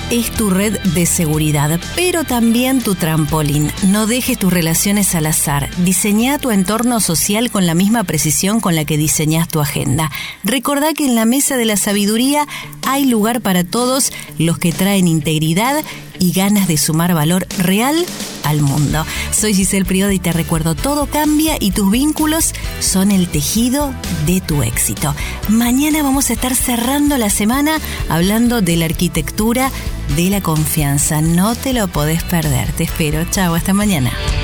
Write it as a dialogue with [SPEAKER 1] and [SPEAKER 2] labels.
[SPEAKER 1] es tu red de seguridad, pero también tu trampolín. No dejes tus relaciones al azar. Diseñá tu entorno social con la misma precisión con la que diseñás tu agenda. Recordá que en la mesa de la sabiduría hay lugar para todos los que traen integridad y ganas de sumar valor real al mundo. Soy Giselle Prioda y te recuerdo, todo cambia y tus vínculos son el tejido de tu éxito. Mañana vamos a estar cerrando la semana hablando de la arquitectura de la confianza. No te lo podés perder. Te espero. Chao, hasta mañana.